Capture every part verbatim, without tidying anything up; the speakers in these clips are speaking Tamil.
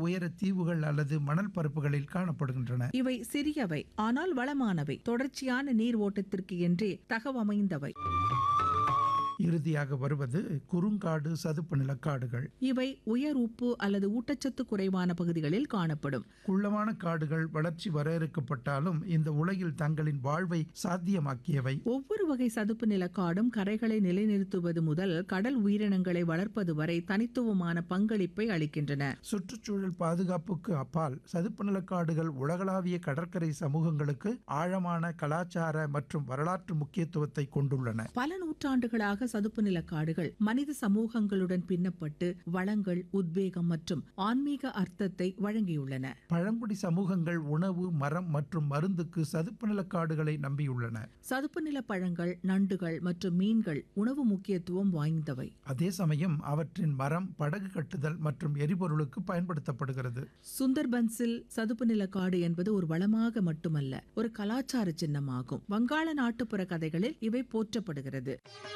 உயர தீவுகள் அல்லது மணல் பரப்புகளில் காணப்படுகின்றன. இவை சிறியவை ஆனால் வளமானவை, தொடர்ச்சியான நீர் ஓட்டத்திற்கு என்றே தகவமைந்தவை. இறுதியாக வருவது குறுங்காடு சதுப்பு நிலக்காடுகள். இவை உயர் உப்பு அல்லது ஊட்டச்சத்து குறைவான பகுதிகளில் காணப்படும். குள்ளமான காடுகள் வளர்ச்சி வரையறுக்கப்பட்டாலும் இந்த உலகில் தங்களின் வாழ்வை சாத்தியமாக்கியவை. ஒவ்வொரு வகை சதுப்பு நிலக்காடும் கரைகளை நிலைநிறுத்துவது முதல் கடல் உயிரினங்களை வளர்ப்பது வரை தனித்துவமான பங்களிப்பை அளிக்கின்றன. சுற்றுச்சூழல் பாதுகாப்புக்கு அப்பால் சதுப்பு நிலக்காடுகள் உலகளாவிய கடற்கரை சமூகங்களுக்கு ஆழமான கலாச்சார மற்றும் வரலாற்று முக்கியத்துவத்தை கொண்டுள்ளன. பல நூற்றாண்டுகளாக சதுப்பு நிலக்காடுகள் மனித சமூகங்களுடன் பின்னப்பட்டு வளங்கள், உத்வேகம் மற்றும் ஆன்மீக அர்த்தத்தை வழங்கியுள்ளன. பழங்குடி சமூகங்கள் உணவு, மரம் மற்றும் மருந்துக்கு சதுப்பு நிலக்காடுகளை நம்பியுள்ளன. சதுப்பு நில பழங்கள், நண்டுகள் மற்றும் மீன்கள் உணவு முக்கியத்துவம் வாய்ந்தவை. அதே சமயம் அவற்றின் மரம் படகு கட்டுதல் மற்றும் எரிபொருளுக்கு பயன்படுத்தப்படுகிறது. சுந்தர்பன்ஸில் சதுப்பு நிலக்காடு என்பது ஒரு வளமாக மட்டுமல்ல, ஒரு கலாச்சார சின்னமாகும். வங்காள நாட்டுப்புற கதைகளில் இவை போற்றப்படுகிறது.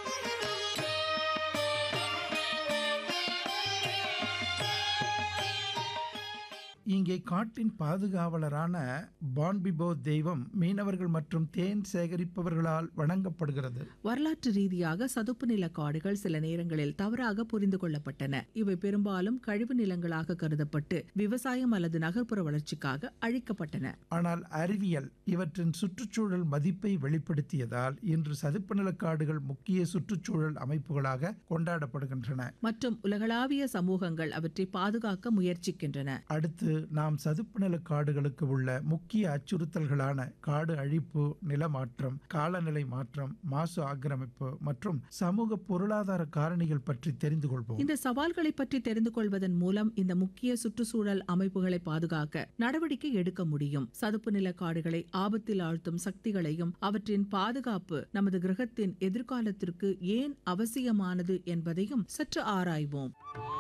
இங்கே காட்டின் பாதுகாவலரான பான்பிபோ தெய்வம் மீனவர்கள் மற்றும் தேன் சேகரிப்பவர்களால் வணங்கப்படுகிறது. வரலாற்று ரீதியாக சதுப்பு நில காடுகள் சில நேரங்களில் தவறாக புரிந்து கொள்ளப்பட்டன. இவை பெரும்பாலும் கழிவு நிலங்களாக கருதப்பட்டு விவசாயம் அல்லது நகர்ப்புற வளர்ச்சிக்காக அழிக்கப்பட்டன. ஆனால் அறிவியல் இவற்றின் சுற்றுச்சூழல் மதிப்பை வெளிப்படுத்தியதால் இன்று சதுப்பு நில காடுகள் முக்கிய சுற்றுச்சூழல் அமைப்புகளாக கொண்டாடப்படுகின்றன மற்றும் உலகளாவிய சமூகங்கள் அவற்றை பாதுகாக்க முயற்சிக்கின்றன. அடுத்து நாம் சதுப்பு நில காடுகளுக்கு உள்ள முக்கிய அச்சுறுத்தல்களான காடு அழிப்பு, நிலமாற்றம், காலநிலை மாற்றம், மாசு ஆக்கிரமிப்பு மற்றும் சமூக பொருளாதார காரணிகள் பற்றி தெரிந்து கொள்வோம். இந்த சவால்களை பற்றி தெரிந்து கொள்வதன் மூலம் இந்த முக்கிய சுற்றுச்சூழல் அமைப்புகளை பாதுகாக்க நடவடிக்கை எடுக்க முடியும். சதுப்பு நில காடுகளை ஆபத்தில் ஆழ்த்தும் சக்திகளையும் அவற்றின் பாதுகாப்பு நமது கிரகத்தின் எதிர்காலத்திற்கு ஏன் அவசியமானது என்பதையும் சற்று ஆராய்வோம்.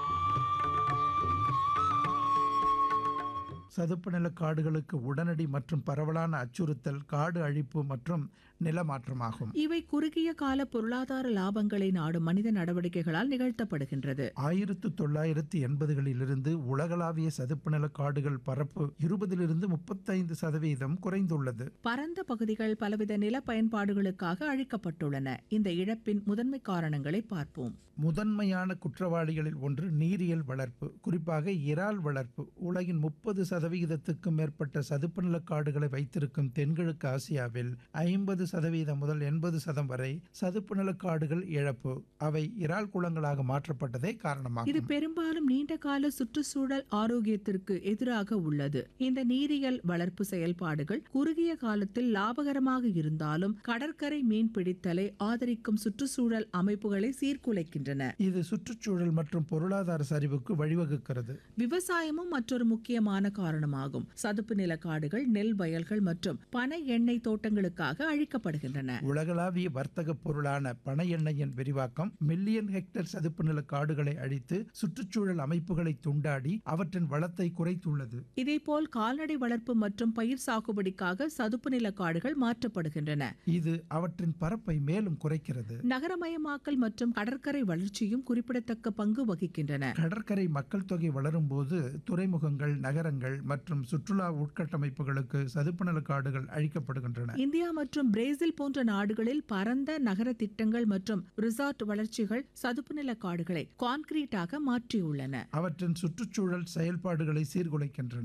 சதுப்பு நில காடுகளுக்கு உடனடி மற்றும் பரவலான அச்சுறுத்தல் காடு அழிப்பு மற்றும் நிலமாற்றமாகும். இவை குறுகிய கால பொருளாதார லாபங்களை நாடும் மனித நடவடிக்கைகளால் நிகழ்த்தப்படுகின்றது. ஆயிரத்து தொள்ளாயிரத்தி எண்பதுகளிலிருந்து உலகளாவிய சதுப்பு நில காடுகள் பரப்பு இருபதிலிருந்து முப்பத்தைந்து சதவீதம் குறைந்துள்ளது. பரந்த பகுதிகள் பலவித நில பயன்பாடுகளுக்காக அழிக்கப்பட்டுள்ளன. இந்த இழப்பின் முதன்மை காரணங்களை பார்ப்போம். முதன்மையான குற்றவாளிகளில் ஒன்று நீரியல் வளர்ப்பு, குறிப்பாக இறால் வளர்ப்பு. உலகின் முப்பது சதவிகிதத்துக்கும் மேற்பட்ட சதுப்பு நில காடுகளை வைத்திருக்கும் தென்கிழக்கு ஆசியாவில் ஐம்பது சதவீதம் முதல் எண்பது சதம் வரை சதுப்பு நில காடுகள் இழப்பு. அவை இறால் குளங்களாக மாற்றப்பட்டதே காரணமாகும். இது பெரும்பாலும் நீண்ட கால சுற்றுச்சூழல் ஆரோக்கியத்திற்கு எதிராக உள்ளது. இந்த நீரியல் வளர்ப்பு செயல்பாடுகள் குறுகிய காலத்தில் லாபகரமாக இருந்தாலும் கடற்கரை மீன் பிடித்தலை ஆதரிக்கும் சுற்றுச்சூழல் அமைப்புகளை சீர்குலைக்கின்றன. இது சுற்றுச்சூழல் மற்றும் பொருளாதார சரிவுக்கு வழிவகுக்கிறது. விவசாயமும் மற்றொரு முக்கியமான காரணமாகும். சதுப்பு நில காடுகள் நெல் வயல்கள் மற்றும் பனை எண்ணெய் தோட்டங்களுக்காக அழிக்கப்படுகின்றன. உலகளாவிய வர்த்தக பொருளான பனை எண்ணெயின் விரிவாக்கம் மில்லியன் ஹெக்டேர் சதுப்பு நில காடுகளை அழித்து சுற்றுச்சூழல் அமைப்புகளை துண்டாடி அவற்றின் வளத்தை குறைத்துள்ளது. இதேபோல் கால்நடை வளர்ப்பு மற்றும் பயிர் சாகுபடிக்காக சதுப்பு நில காடுகள் மாற்றப்படுகின்றன. இது அவற்றின் பரப்பை மேலும் குறைக்கிறது. நகரமயமாக்கல் மற்றும் கடற்கரை வளர்ச்சியும் குறிப்பிடத்தக்க பங்கு வகிக்கின்றன. கடற்கரை மக்கள் தொகை வளரும் போது துறைமுகங்கள், நகரங்கள் மற்றும் சுற்றுலா உட்கட்டமைப்புகளுக்கு சதுப்பு நில காடுகள் அழிக்கப்படுகின்றன. இந்தியா மற்றும் பிரேசில் போன்ற நாடுகளில் பரந்த நகர திட்டங்கள் மற்றும் ரிசார்ட் வளர்ச்சிகள் சதுப்பு நில காடுகளை கான்கிரீட்டாக மாற்றியுள்ளன. அவற்றின் சுற்றுச்சூழல் செயல்பாடுகளை சீர்குலைக்கின்றன.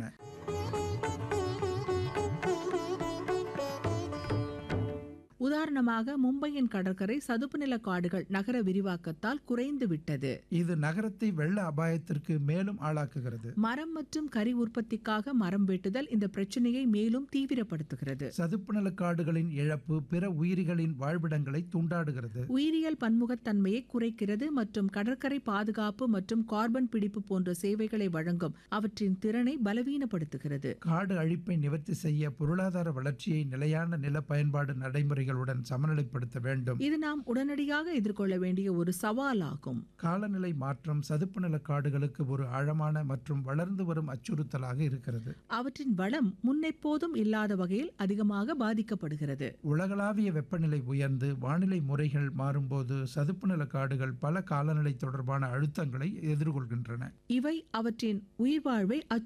உதாரணமாக மும்பையின் கடற்கரை சதுப்பு நில காடுகள் நகர விரிவாக்கத்தால் குறைந்து விட்டது. இது நகரத்தை வெள்ள அபாயத்திற்கு மேலும் ஆளாக்குகிறது. மரம் மற்றும் கரி உற்பத்திக்காக மரம் வெட்டுதல் இந்த பிரச்சனையை மேலும் தீவிரப்படுத்துகிறது. சதுப்பு நில காடுகளின் இழப்பு பிற உயிரிகளின் வாழ்விடங்களை துண்டாடுகிறது. உயிரியல் பன்முகத்தன்மையை குறைக்கிறது மற்றும் கடற்கரை பாதுகாப்பு மற்றும் கார்பன் பிடிப்பு போன்ற சேவைகளை வழங்கும் அவற்றின் திறனை பலவீனப்படுத்துகிறது. காடு அழிப்பை நிவர்த்தி செய்ய பொருளாதார வளர்ச்சியை நிலையான நில பயன்பாடு நடைமுறைகளுடன் சமநிலைப்படுத்த வேண்டும். இது நாம் உடனடியாக எதிர்கொள்ள வேண்டிய ஒரு சவாலாகும். காலநிலை மாற்றம் சதுப்பு நில காடுகளுக்கு ஒரு ஆழமான மற்றும் வளர்ந்து வரும் அச்சுறுத்தலாக இருக்கிறது. அவற்றின் வளம் முன்னெப்போதும் இல்லாத வகையில் அதிகமாக பாதிக்கப்படுகிறது. உலகளாவிய வெப்பநிலை உயர்ந்து வானிலை முறைகள் மாறும்போது சதுப்பு நில காடுகள் பல காலநிலை தொடர்பான அழுத்தங்களை எதிர்கொள்கின்றன. இவை அவற்றின் உயிர் வாழ்வை